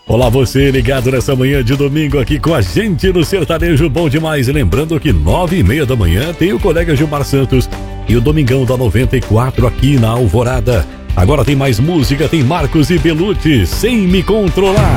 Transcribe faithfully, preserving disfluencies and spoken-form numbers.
Olá, você ligado nessa manhã de domingo aqui com a gente no Sertanejo Bom Demais. E lembrando que nove e meia da manhã tem o colega Gilmar Santos e o Domingão da noventa e quatro aqui na Alvorada. Agora tem mais música, tem Marcos e Belucci, Sem Me Controlar.